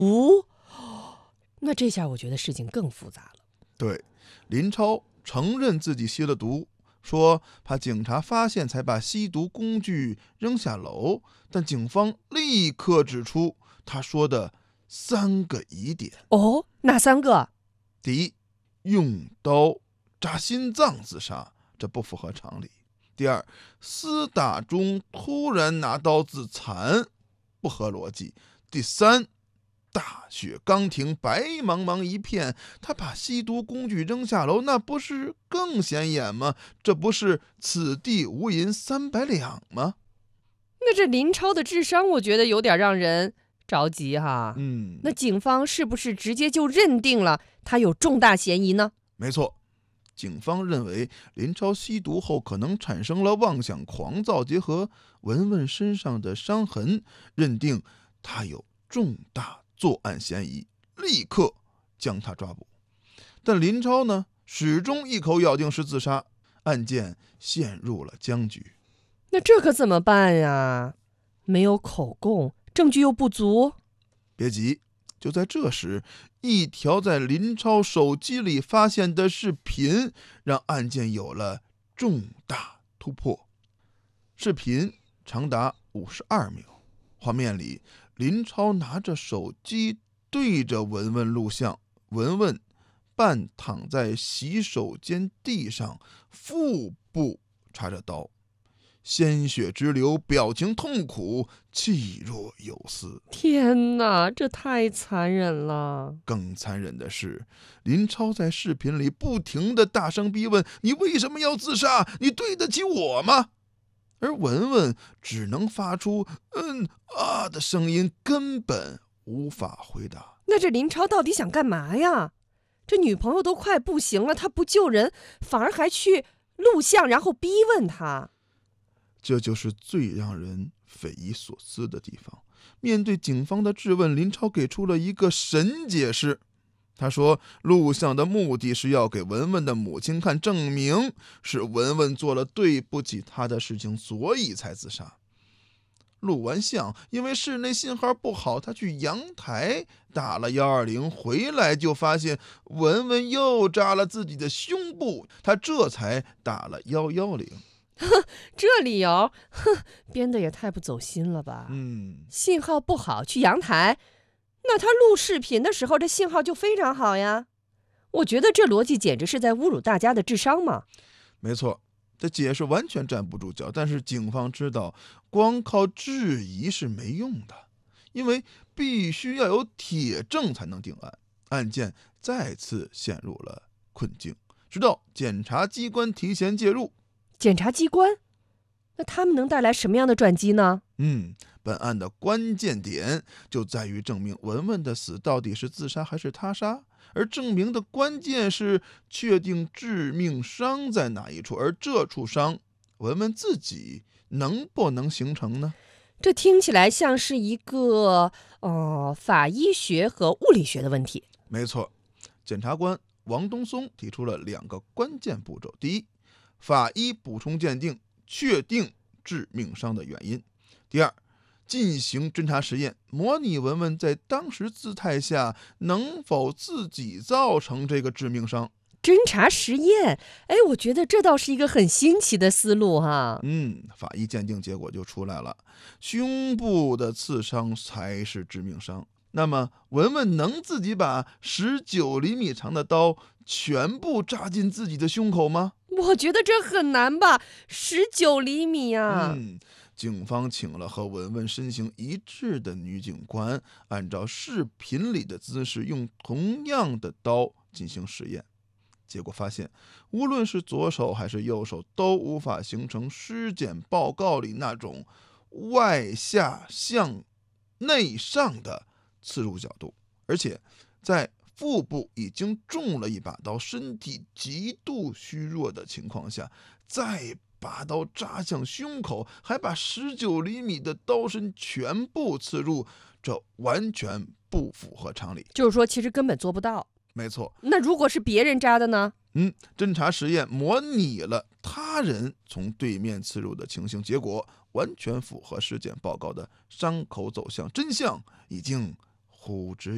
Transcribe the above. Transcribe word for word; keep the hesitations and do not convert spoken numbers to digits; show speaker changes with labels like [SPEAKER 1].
[SPEAKER 1] 哦，那这下我觉得事情更复杂了。
[SPEAKER 2] 对，林超承认自己吸了毒，说怕警察发现才把吸毒工具扔下楼，但警方立刻指出他说的三个疑点。
[SPEAKER 1] 哦，哪三个？
[SPEAKER 2] 第一，用刀扎心脏自杀，这不符合常理。第二，厮打中突然拿刀自残，不合逻辑。第三，大雪刚停，白茫茫一片，他把吸毒工具扔下楼，那不是更显眼吗？这不是此地无银三百两吗？
[SPEAKER 1] 那这林超的智商，我觉得有点让人着急哈。
[SPEAKER 2] 嗯，
[SPEAKER 1] 那警方是不是直接就认定了他有重大嫌疑呢？
[SPEAKER 2] 没错，警方认为林超吸毒后可能产生了妄想狂躁，结合文文身上的伤痕，认定他有重大作案嫌疑，立刻将他抓捕。但林超呢，始终一口咬定是自杀，案件陷入了僵局。
[SPEAKER 1] 那这可怎么办呀？没有口供，证据又不足。
[SPEAKER 2] 别急，就在这时，一条在林超手机里发现的视频让案件有了重大突破。视频长达五十二秒，画面里林超拿着手机对着文文录像，文文半躺在洗手间地上，腹部插着刀，鲜血直流，表情痛苦，气若游丝。
[SPEAKER 1] 天哪，这太残忍了！
[SPEAKER 2] 更残忍的是，林超在视频里不停地大声逼问：“你为什么要自杀？你对得起我吗？”而文文只能发出“嗯啊”的声音，根本无法回答。
[SPEAKER 1] 那这林超到底想干嘛呀？这女朋友都快不行了，他不救人，反而还去录像，然后逼问他。
[SPEAKER 2] 这就是最让人匪夷所思的地方。面对警方的质问，林超给出了一个神解释。他说，录像的目的是要给文文的母亲看，证明是文文做了对不起他的事情，所以才自杀。录完像，因为室内信号不好，他去阳台打了一二零，回来就发现文文又扎了自己的胸部，他这才打了一一零。
[SPEAKER 1] 这理由，哼，编的也太不走心了吧？
[SPEAKER 2] 嗯，
[SPEAKER 1] 信号不好去阳台，那他录视频的时候，这信号就非常好呀。我觉得这逻辑简直是在侮辱大家的智商嘛。
[SPEAKER 2] 没错，这解释完全站不住脚。但是警方知道，光靠质疑是没用的，因为必须要有铁证才能定案。案件再次陷入了困境，直到检察机关提前介入。
[SPEAKER 1] 检察机关，那他们能带来什么样的转机呢？
[SPEAKER 2] 嗯，本案的关键点就在于证明文文的死到底是自杀还是他杀，而证明的关键是确定致命伤在哪一处，而这处伤，文文自己能不能形成呢？
[SPEAKER 1] 这听起来像是一个呃法医学和物理学的问题。
[SPEAKER 2] 没错，检察官王东松提出了两个关键步骤：第一，法医补充鉴定，确定致命伤的原因；第二，进行侦查实验，模拟文文在当时姿态下能否自己造成这个致命伤。
[SPEAKER 1] 侦查实验，哎，我觉得这倒是一个很新奇的思路哈。
[SPEAKER 2] 嗯，法医鉴定结果就出来了，胸部的刺伤才是致命伤。那么文文能自己把十九厘米长的刀全部扎进自己的胸口吗？
[SPEAKER 1] 我觉得这很难吧，十九厘米啊！
[SPEAKER 2] 嗯，警方请了和文文身形一致的女警官，按照视频里的姿势，用同样的刀进行实验。结果发现，无论是左手还是右手，都无法形成尸检报告里那种外下向内上的刺入角度，而且在腹部已经中了一把刀，身体极度虚弱的情况下，再把刀扎向胸口，还把十九厘米的刀身全部刺入，这完全不符合常理。
[SPEAKER 1] 就是说，其实根本做不到。
[SPEAKER 2] 没错。
[SPEAKER 1] 那如果是别人扎的呢？
[SPEAKER 2] 嗯，侦查实验模拟了他人从对面刺入的情形，结果完全符合尸检报告的伤口走向，真相已经呼之